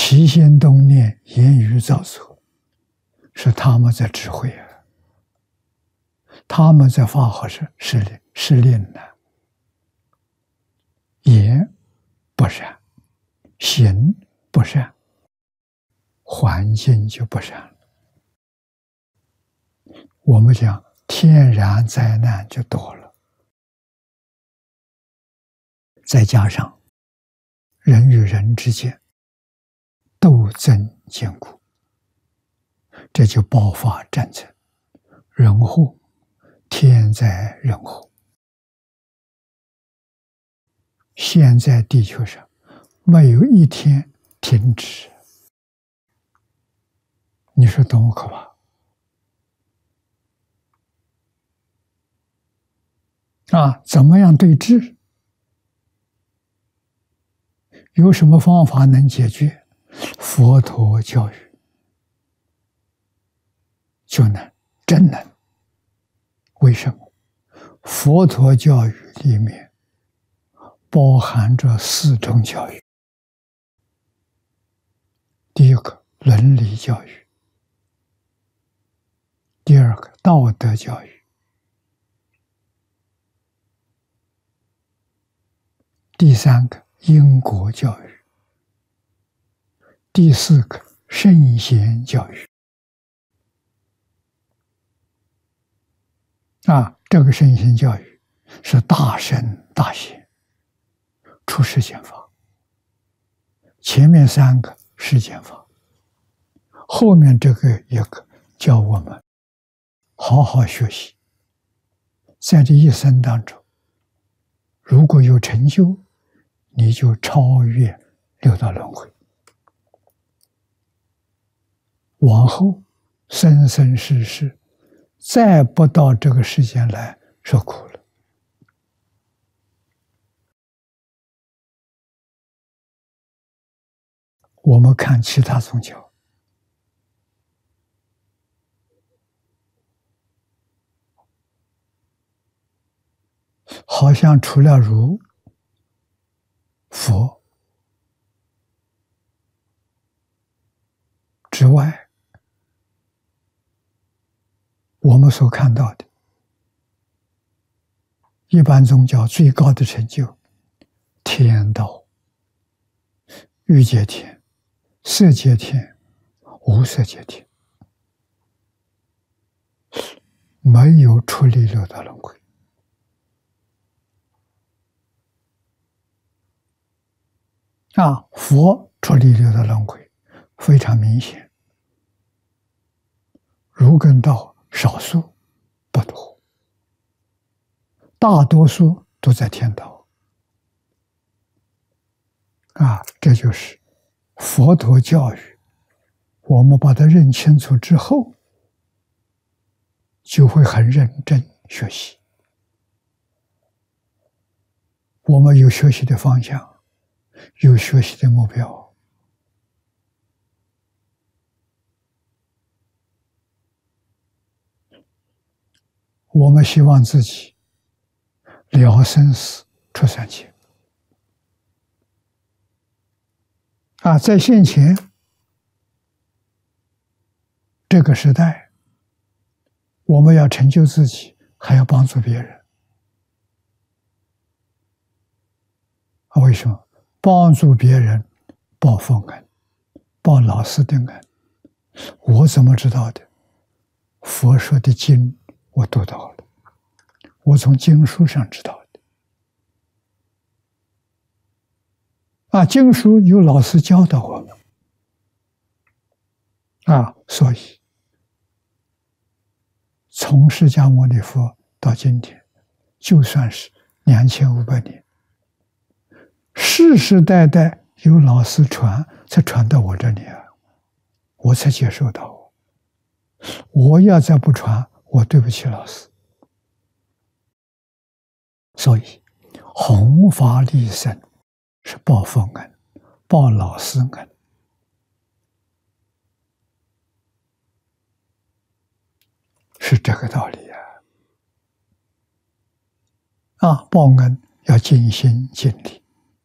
起心动念、言语造作，是他们在指挥啊，他们在发号施令呢。言不善，行不善，环境就不善了。我们讲天然灾难就多了，再加上人与人之间斗争坚固，这就爆发战争，人祸，天灾人祸。现在地球上没有一天停止，你说多么可怕！怎么样对治？有什么方法能解决？佛陀教育就能，真能。为什么？佛陀教育里面包含着4种教育。第一个伦理教育，第二个道德教育，第三个因果教育，第四个圣贤教育。这个圣贤教育是大圣大贤出世间法，前面3个世间法，后面这个一个教我们好好学习，在这一生当中，如果有成就，你就超越六道轮回，往后生生世世再不到这个世间来受苦了。我们看其他宗教，好像除了儒、佛之外，我们所看到的一般宗教最高的成就，天道、欲界天、色界天、无色界天，没有出离六道轮回。佛出离六道轮回非常明显，儒跟道少数不多，大多数都在天道。这就是佛陀教育，我们把它认清楚之后，就会很认真学习。我们有学习的方向，有学习的目标。我们希望自己了生死出三界。在现前这个时代，我们要成就自己，还要帮助别人。为什么？帮助别人报佛恩，报老师的恩。我怎么知道的？佛说的经我读到了，我从经书上知道的。经书有老师教导我们。所以从释迦牟尼佛到今天，就算是2500年，世世代代有老师传，才传到我这里我才接受到。我要再不传，我对不起老师。所以弘法利生是报佛恩，报老师恩。是这个道理报恩要尽心尽力，